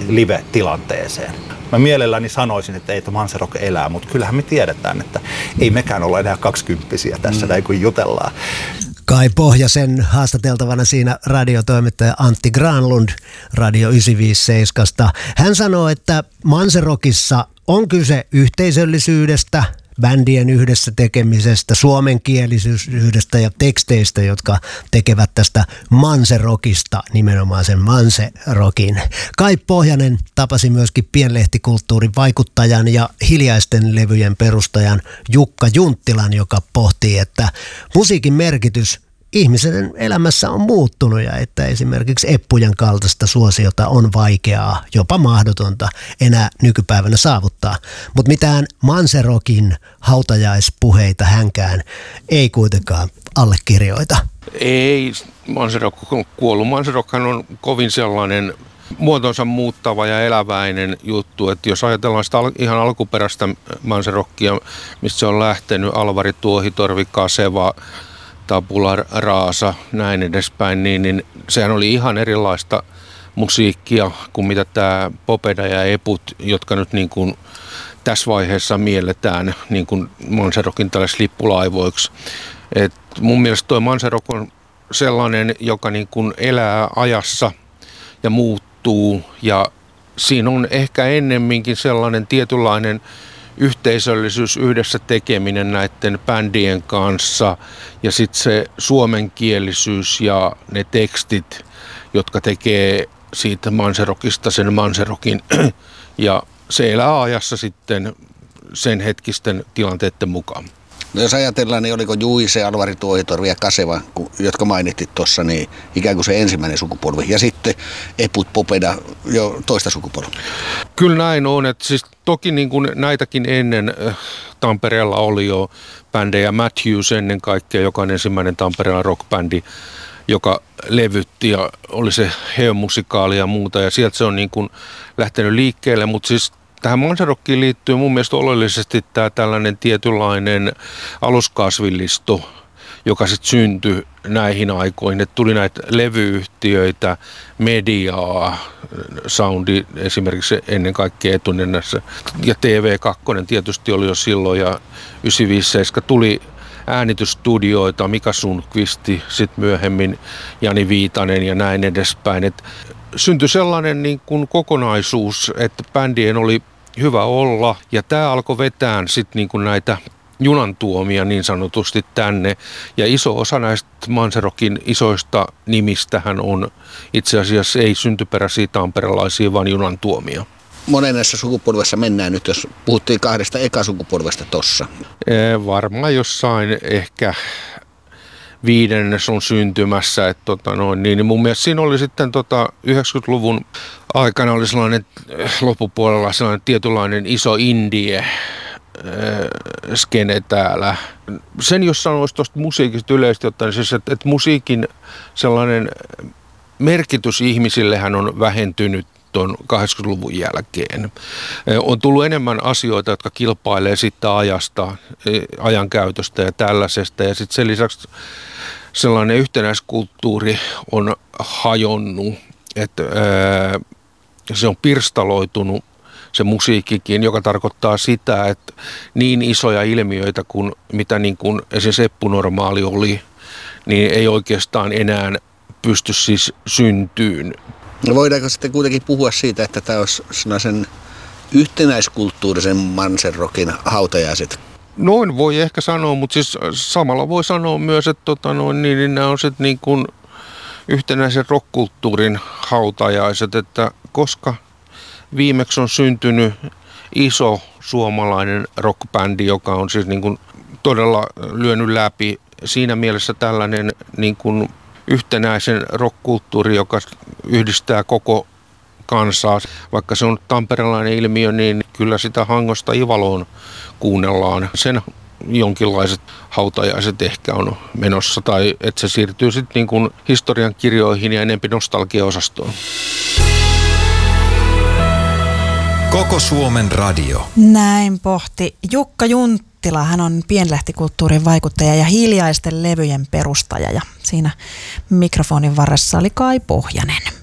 live-tilanteeseen. Mä mielelläni sanoisin, että ei Manserock elää, mutta kyllähän me tiedetään, että ei mekään olla enää 20-vuotiaita tässä näin kun jutellaan. Kai Pohjasen haastateltavana siinä radiotoimittaja Antti Granlund Radio 957. Hän sanoo, että Manserockissa on kyse yhteisöllisyydestä, bändien yhdessä tekemisestä, suomenkielisyydestä ja teksteistä, jotka tekevät tästä Manserockista nimenomaan sen Manserockin. Kai Pohjanen tapasi myöskin pienlehtikulttuurin vaikuttajan ja hiljaisten levyjen perustajan Jukka Junttilan, joka pohtii, että musiikin merkitys ihmisen elämässä on muuttunut ja että esimerkiksi Eppujen kaltaista suosiota on vaikeaa, jopa mahdotonta enää nykypäivänä saavuttaa. Mutta mitään Manserockin hautajaispuheita hänkään ei kuitenkaan allekirjoita. Ei, Manserock on kuollut. Manserockhan on kovin sellainen muotonsa muuttava ja eläväinen juttu, että jos ajatellaan sitä ihan alkuperäistä Manserockia, mistä se on lähtenyt, Alvari Tuohitorvi, Kaseva, Tabula Rasa, näin edespäin, niin sehän oli ihan erilaista musiikkia kuin mitä tämä Popeda ja Eput, jotka nyt niin kuin tässä vaiheessa mielletään niin kuin Manserockin tällaisiksi lippulaivoiksi. Et mun mielestä tuo Manserock on sellainen, joka niin kuin elää ajassa ja muuttuu, ja siinä on ehkä ennemminkin sellainen tietynlainen yhteisöllisyys, yhdessä tekeminen näiden bändien kanssa ja sitten se suomenkielisyys ja ne tekstit, jotka tekee siitä Manserockista sen Manserockin ja se elää ajassa sitten sen hetkisten tilanteiden mukaan. No jos ajatellaan, niin oliko Juise, Alvari Tuohitorvi ja Kaseva, jotka mainittit tuossa, niin ikään kuin se ensimmäinen sukupolvi. Ja sitten Eput, Popeda, jo toista sukupolvea. Kyllä näin on. Että siis toki niin kuin näitäkin ennen Tampereella oli jo bändejä. Matthews ennen kaikkea, joka on ensimmäinen Tampereella rockbändi, joka levytti ja oli se Heo-musikaali ja muuta. Ja sieltä se on niin kuin lähtenyt liikkeelle, mutta siis tähän Manserockiin liittyy mun mielestä oleellisesti tämä tällainen tietynlainen aluskasvillisto, joka sitten syntyi näihin aikoihin. Et tuli näitä levyyhtiöitä, mediaa, soundi esimerkiksi ennen kaikkea etunenässä. Ja TV2 tietysti oli jo silloin ja 957 tuli äänitysstudioita, Mika Sundqvisti, sitten myöhemmin Jani Viitanen ja näin edespäin. Et syntyi sellainen niin kuin kokonaisuus, että bändien oli hyvä olla ja tämä alkoi vetää sitten niin kuin näitä junantuomia niin sanotusti tänne. Ja iso osa näistä Manserockin isoista nimistähän on itse asiassa ei syntyperäisiä tamperelaisia, vaan junantuomia. Monennessa sukupolvessa mennään nyt, jos puhuttiin kahdesta ekasukupolvesta tossa? Varmaan jossain ehkä 5. on syntymässä. Että niin mun mielestä siinä oli sitten 90-luvun aikana oli sellainen loppupuolella sellainen tietynlainen iso indie skene täällä. Sen jos sanoisi tuosta musiikista yleisesti ottaen, siis että musiikin sellainen merkitys ihmisillehän on vähentynyt tuon 80-luvun jälkeen. On tullut enemmän asioita, jotka kilpailee sitten ajasta, ajankäytöstä ja tällaisesta. Ja sitten sen lisäksi sellainen yhtenäiskulttuuri on hajonnut, että se on pirstaloitunut se musiikkikin, joka tarkoittaa sitä, että niin isoja ilmiöitä kuin mitä niin kuin esimerkiksi Eppu-normaali oli, niin ei oikeastaan enää pysty siis syntyyn. No voidaanko sitten kuitenkin puhua siitä, että tämä olisi sellaisen yhtenäiskulttuurisen Manserockin hautajaiset? Noin voi ehkä sanoa, mutta siis samalla voi sanoa myös, että niin nämä on sitten niin kuin yhtenäisen rockkulttuurin hautajaiset, että koska viimeksi on syntynyt iso suomalainen rockbändi, joka on siis niin kuin todella lyönyt läpi. Siinä mielessä tällainen niin kuin yhtenäisen rockkulttuuri, joka yhdistää koko kansaa. Vaikka se on tamperelainen ilmiö, niin kyllä sitä Hangosta Ivaloon kuunnellaan. Sen jonkinlaiset hautajaiset ehkä on menossa, tai että se siirtyy sitten niin kuin historian kirjoihin ja enempi nostalgiaosastoon. Koko Suomen radio. Näin pohti Jukka Junttila. Hän on pienlehtikulttuurin vaikuttaja ja hiljaisten levyjen perustaja. Ja siinä mikrofonin varressa oli Kai Pohjanen.